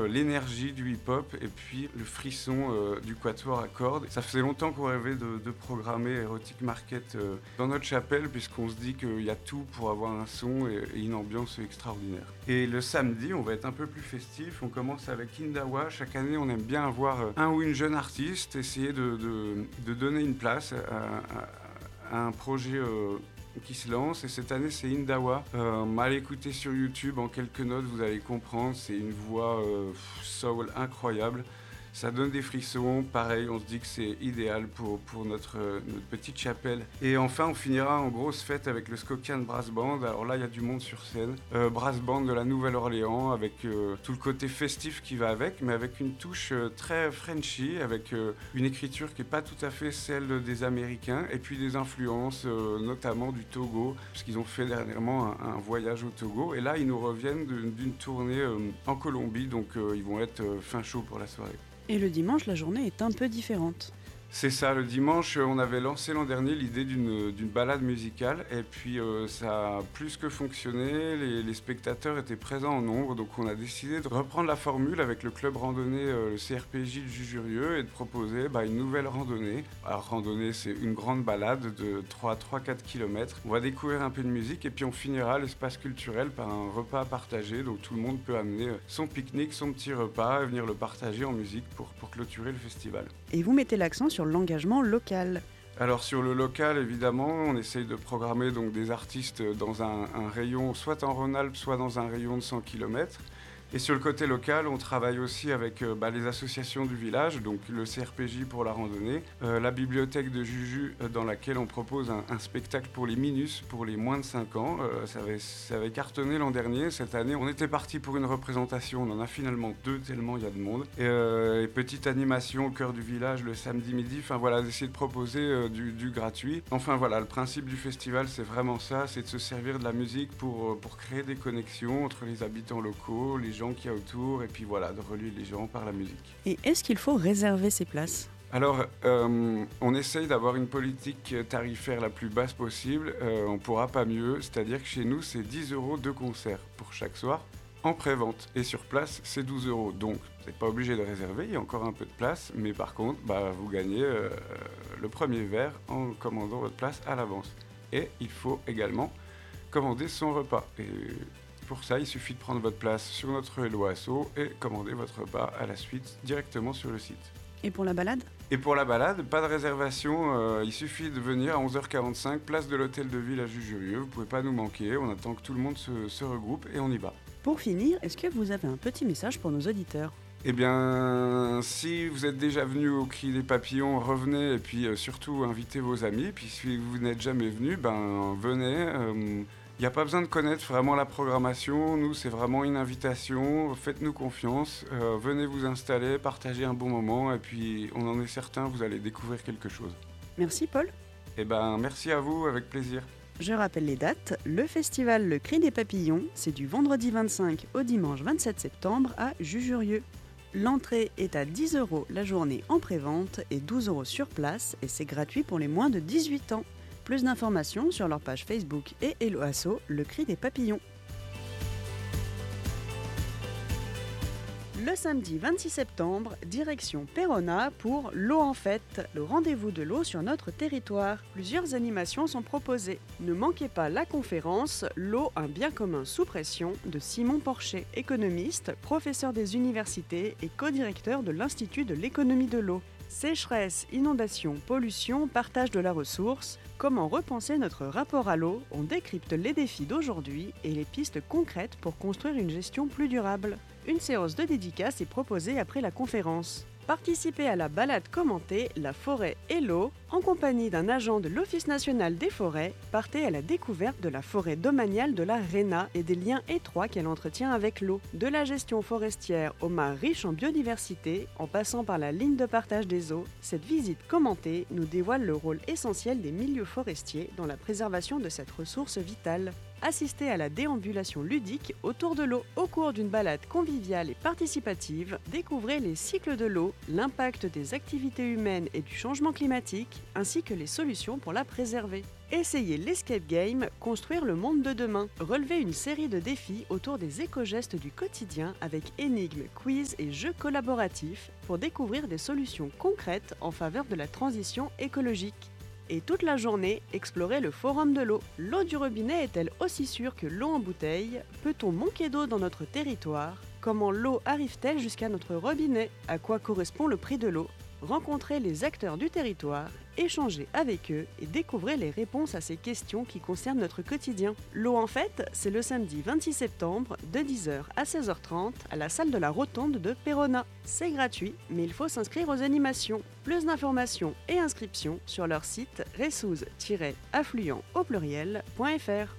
l'énergie du hip-hop et puis le frisson du quatuor à cordes. Ça faisait longtemps qu'on rêvait de programmer Erotic Market dans notre chapelle, puisqu'on se dit qu'il y a tout pour avoir un son et une ambiance extraordinaire. Et le samedi, on va être un peu plus festif. On commence avec Indawa. Chaque année, on aime bien avoir un ou une jeune artiste, essayer de donner une place à un projet qui se lance. Et cette année, c'est Indawa. Mal écouté sur YouTube, en quelques notes, vous allez comprendre. C'est une voix soul incroyable. Ça donne des frissons. Pareil, on se dit que c'est idéal pour notre petite chapelle. Et enfin, on finira en grosse fête avec le Skokian Brass Band. Alors là, il y a du monde sur scène. Brass Band de la Nouvelle-Orléans, avec tout le côté festif qui va avec, mais avec une touche très Frenchy, avec une écriture qui n'est pas tout à fait celle des Américains, et puis des influences, notamment du Togo, puisqu'ils ont fait dernièrement un voyage au Togo. Et là, ils nous reviennent d'une tournée en Colombie, donc ils vont être fin chaud pour la soirée. Et le dimanche, la journée est un peu différente. C'est ça, le dimanche, on avait lancé l'an dernier l'idée d'une balade musicale et puis ça a plus que fonctionné, les spectateurs étaient présents en nombre, donc on a décidé de reprendre la formule avec le club randonnée, le CRPJ de Jujurieux, et de proposer une nouvelle randonnée. Alors randonnée, c'est une grande balade de 3-4 km. On va découvrir un peu de musique et puis on finira l'espace culturel par un repas partagé, donc tout le monde peut amener son pique-nique, son petit repas et venir le partager en musique pour clôturer le festival. Et vous mettez l'accent sur l'engagement local. Alors sur le local, évidemment, on essaye de programmer donc des artistes dans un rayon, soit en Rhône-Alpes, soit dans un rayon de 100 km. Et sur le côté local, on travaille aussi avec les associations du village, donc le CRPJ pour la randonnée, la bibliothèque de Juju dans laquelle on propose un spectacle pour les minus, pour les moins de 5 ans. Ça avait cartonné l'an dernier. Cette année, on était parti pour une représentation. On en a finalement 2 tellement il y a de monde. Et petite animation au cœur du village le samedi midi. Enfin voilà, d'essayer de proposer du gratuit. Enfin voilà, le principe du festival, c'est vraiment ça, c'est de se servir de la musique pour créer des connexions entre les habitants locaux, les gens qu'il y a autour, et puis voilà, de relier les gens par la musique. Et est-ce qu'il faut réserver ces places ? Alors, on essaye d'avoir une politique tarifaire la plus basse possible, on ne pourra pas mieux, c'est-à-dire que chez nous, c'est 10 € de concert pour chaque soir, en pré-vente, et sur place, c'est 12 €. Donc, vous n'êtes pas obligé de réserver, il y a encore un peu de place, mais par contre, vous gagnez le premier verre en commandant votre place à l'avance. Et il faut également commander son repas. Et pour ça, il suffit de prendre votre place sur notre Hello Asso et commander votre repas à la suite directement sur le site. Et pour la balade ? Et pour la balade, pas de réservation, il suffit de venir à 11h45, place de l'hôtel de ville à Jujurieux. Vous ne pouvez pas nous manquer, on attend que tout le monde se regroupe et on y va. Pour finir, est-ce que vous avez un petit message pour nos auditeurs ? Eh bien, si vous êtes déjà venu au Cri des Papillons, revenez et puis surtout invitez vos amis. Puis si vous n'êtes jamais venu, venez. Il n'y a pas besoin de connaître vraiment la programmation, nous c'est vraiment une invitation, faites-nous confiance, venez vous installer, partagez un bon moment et puis on en est certain, vous allez découvrir quelque chose. Merci Paul. Merci à vous, avec plaisir. Je rappelle les dates, le festival Le Cri des Papillons, c'est du vendredi 25 au dimanche 27 septembre à Jujurieux. L'entrée est à 10 € la journée en pré-vente et 12 € sur place et c'est gratuit pour les moins de 18 ans. Plus d'informations sur leur page Facebook et Hello Asso, Le Cri des Papillons. Le samedi 26 septembre, direction Péronne pour l'eau en fête, le rendez-vous de l'eau sur notre territoire. Plusieurs animations sont proposées. Ne manquez pas la conférence « L'eau, un bien commun sous pression » de Simon Porcher, économiste, professeur des universités et co-directeur de l'Institut de l'économie de l'eau. Sécheresse, inondation, pollution, partage de la ressource, comment repenser notre rapport à l'eau, on décrypte les défis d'aujourd'hui et les pistes concrètes pour construire une gestion plus durable. Une séance de dédicace est proposée après la conférence. Participez à la balade commentée La forêt et l'eau. En compagnie d'un agent de l'Office national des forêts, partez à la découverte de la forêt domaniale de la Réna et des liens étroits qu'elle entretient avec l'eau. De la gestion forestière aux mares riches en biodiversité, en passant par la ligne de partage des eaux, cette visite commentée nous dévoile le rôle essentiel des milieux forestiers dans la préservation de cette ressource vitale. Assistez à la déambulation ludique autour de l'eau. Au cours d'une balade conviviale et participative, découvrez les cycles de l'eau, l'impact des activités humaines et du changement climatique, ainsi que les solutions pour la préserver. Essayez l'escape game Construire le monde de demain. Relevez une série de défis autour des éco-gestes du quotidien avec énigmes, quiz et jeux collaboratifs pour découvrir des solutions concrètes en faveur de la transition écologique. Et toute la journée, explorez le forum de l'eau. L'eau du robinet est-elle aussi sûre que l'eau en bouteille? Peut-on manquer d'eau dans notre territoire? Comment l'eau arrive-t-elle jusqu'à notre robinet? À quoi correspond le prix de l'eau? Rencontrez les acteurs du territoire, échangez avec eux et découvrez les réponses à ces questions qui concernent notre quotidien. L'eau en fête, c'est le samedi 26 septembre de 10h à 16h30 à la salle de la Rotonde de Perona. C'est gratuit, mais il faut s'inscrire aux animations. Plus d'informations et inscriptions sur leur site ressouz-affluent au pluriel.fr.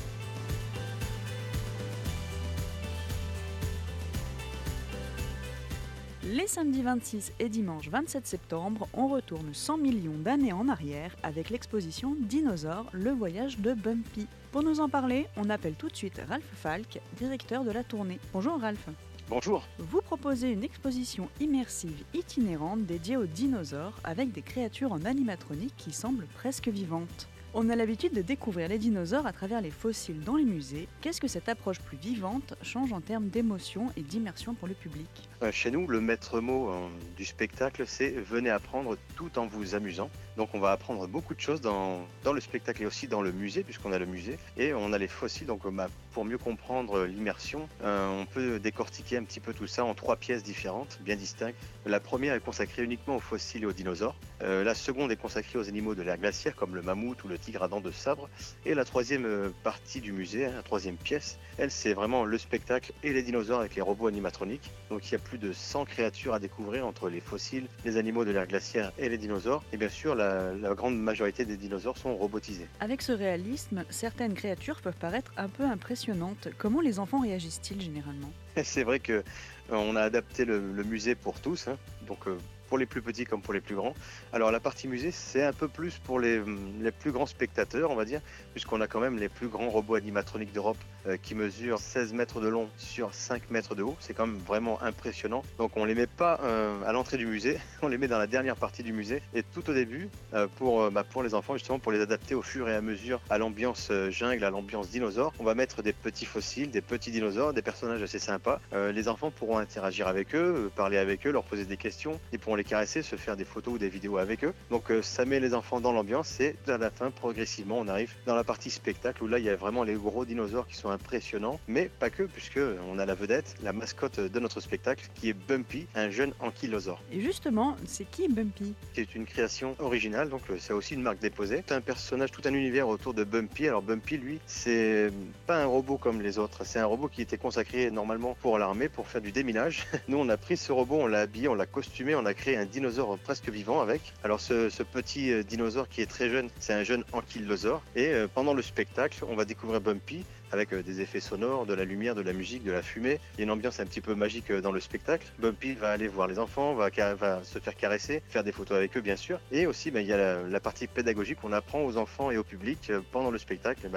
Les samedis 26 et dimanche 27 septembre, on retourne 100 millions d'années en arrière avec l'exposition Dinosaures, le voyage de Bumpy. Pour nous en parler, on appelle tout de suite Ralph Falk, directeur de la tournée. Bonjour Ralph. Bonjour. Vous proposez une exposition immersive itinérante dédiée aux dinosaures avec des créatures en animatronique qui semblent presque vivantes. On a l'habitude de découvrir les dinosaures à travers les fossiles dans les musées. Qu'est-ce que cette approche plus vivante change en termes d'émotion et d'immersion pour le public ? Chez nous, le maître mot du spectacle, c'est « venez apprendre tout en vous amusant ». Donc on va apprendre beaucoup de choses dans le spectacle et aussi dans le musée, puisqu'on a le musée. Et on a les fossiles, donc pour mieux comprendre l'immersion, on peut décortiquer un petit peu tout ça en 3 pièces différentes, bien distinctes. La première est consacrée uniquement aux fossiles et aux dinosaures. La seconde est consacrée aux animaux de l'ère glaciaire, comme le mammouth ou le tigre à dents de sabre. Et la troisième partie du musée, la troisième pièce, elle, c'est vraiment le spectacle et les dinosaures avec les robots animatroniques. Donc il y a plus de 100 créatures à découvrir entre les fossiles, les animaux de l'ère glaciaire et les dinosaures. Et bien sûr, la grande majorité des dinosaures sont robotisés. Avec ce réalisme, certaines créatures peuvent paraître un peu impressionnantes. Comment les enfants réagissent-ils généralement ? C'est vrai qu'on a adapté le musée pour tous, donc pour les plus petits comme pour les plus grands. Alors la partie musée, c'est un peu plus pour les plus grands spectateurs, on va dire, puisqu'on a quand même les plus grands robots animatroniques d'Europe qui mesurent 16 mètres de long sur 5 mètres de haut. C'est quand même vraiment impressionnant. Donc on les met pas à l'entrée du musée, on les met dans la dernière partie du musée et tout au début pour les enfants, justement pour les adapter au fur et à mesure à l'ambiance jungle, à l'ambiance dinosaure. On va mettre des petits fossiles, des petits dinosaures, des personnages assez sympas. Les enfants pourront interagir avec eux, parler avec eux, leur poser des questions. Ils pourront les caresser, se faire des photos ou des vidéos avec eux. Donc ça met les enfants dans l'ambiance et à la fin, progressivement, on arrive dans la partie spectacle où là, il y a vraiment les gros dinosaures qui sont impressionnants, mais pas que, puisque on a la vedette, la mascotte de notre spectacle, qui est Bumpy, un jeune ankylosaure. Et justement, c'est qui Bumpy ? C'est une création originale, donc c'est aussi une marque déposée. C'est un personnage, tout un univers autour de Bumpy. Alors Bumpy, lui, c'est pas un robot comme les autres, c'est un robot qui était consacré normalement pour l'armée, pour faire du déminage. Nous, on a pris ce robot, on l'a habillé, on l'a costumé, on a créé un dinosaure presque vivant avec. Alors ce petit dinosaure qui est très jeune, c'est un jeune ankylosaure. Et pendant le spectacle, on va découvrir Bumpy avec des effets sonores, de la lumière, de la musique, de la fumée. Il y a une ambiance un petit peu magique dans le spectacle. Bumpy va aller voir les enfants, va se faire caresser, faire des photos avec eux bien sûr. Et aussi il y a la partie pédagogique, on apprend aux enfants et au public pendant le spectacle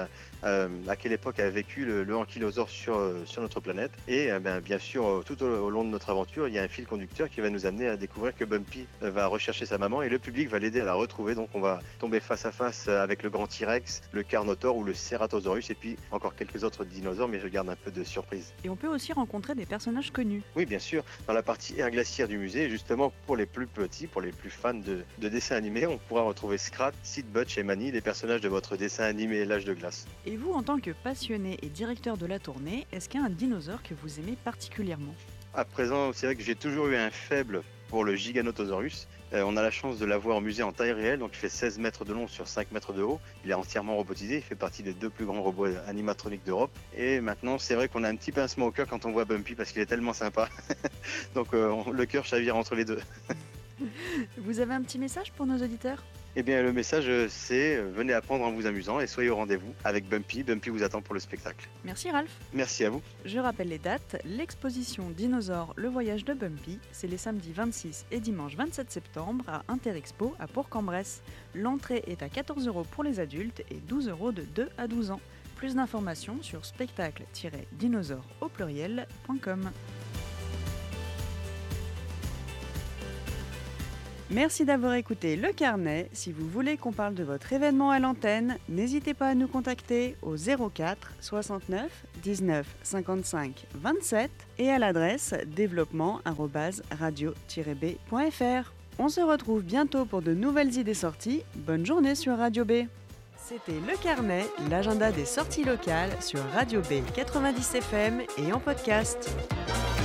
à quelle époque a vécu le ankylosaure sur notre planète. Et bien sûr tout au long de notre aventure, il y a un fil conducteur qui va nous amener à découvrir que Bumpy va rechercher sa maman et le public va l'aider à la retrouver. Donc on va tomber face à face avec le grand T-Rex, le Carnotaure ou le Ceratosaurus et puis encore quelques autres dinosaures, mais je garde un peu de surprise. Et on peut aussi rencontrer des personnages connus. Oui, bien sûr. Dans la partie aire glaciaire du musée, justement pour les plus petits, pour les plus fans de dessins animés, on pourra retrouver Scrat, Sid Butch et Manny, les personnages de votre dessin animé L'Âge de glace. Et vous, en tant que passionné et directeur de la tournée, est-ce qu'il y a un dinosaure que vous aimez particulièrement ? À présent, c'est vrai que j'ai toujours eu un faible pour le Giganotosaurus. On a la chance de l'avoir au musée en taille réelle, donc il fait 16 mètres de long sur 5 mètres de haut. Il est entièrement robotisé, il fait partie des 2 plus grands robots animatroniques d'Europe. Et maintenant, c'est vrai qu'on a un petit pincement au cœur quand on voit Bumpy parce qu'il est tellement sympa. Donc le cœur chavire entre les deux. Vous avez un petit message pour nos auditeurs ? Eh bien, le message, c'est venez apprendre en vous amusant et soyez au rendez-vous avec Bumpy. Bumpy vous attend pour le spectacle. Merci Ralph. Merci à vous. Je rappelle les dates. L'exposition Dinosaures, le voyage de Bumpy, c'est les samedis 26 et dimanche 27 septembre à Interexpo à Bourg-en-Bresse. L'entrée est à 14 € pour les adultes et 12 € de 2 à 12 ans. Plus d'informations sur spectacle-dinosaure au pluriel.com. Merci d'avoir écouté Le Carnet. Si vous voulez qu'on parle de votre événement à l'antenne, n'hésitez pas à nous contacter au 04 69 19 55 27 et à l'adresse développement@radio-b.fr. On se retrouve bientôt pour de nouvelles idées sorties. Bonne journée sur Radio B. C'était Le Carnet, l'agenda des sorties locales sur Radio B 90 FM et en podcast.